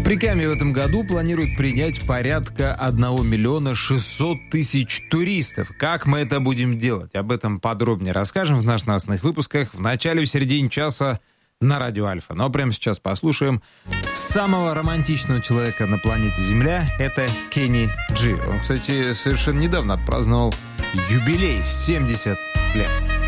Прикамье в этом году планирует принять порядка 1 миллиона 600 тысяч туристов. Как мы это будем делать? Об этом подробнее расскажем в наших новостных выпусках в начале и в середине часа на Радио Альфа. Но прямо сейчас послушаем самого романтичного человека на планете Земля. Это Кенни Джи. Он, кстати, совершенно недавно отпраздновал юбилей — 70 лет.